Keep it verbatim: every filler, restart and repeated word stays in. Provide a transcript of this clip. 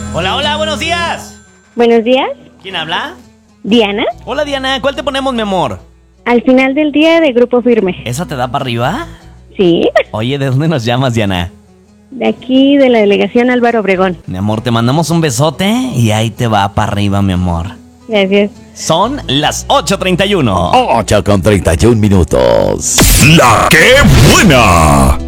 Hola, hola, buenos días. Buenos días, ¿Quién habla? Diana. Hola, Diana, ¿cuál te ponemos, mi amor? Al final del día de Grupo Firme. ¿Esa te da para arriba? Sí, Oye, ¿de dónde nos llamas, Diana? de aquí de la delegación Álvaro Obregón. Mi amor, te mandamos un besote y ahí te va para arriba, mi amor. Gracias. Son las ocho treinta y uno. ocho con treinta y un minutos. La que buena.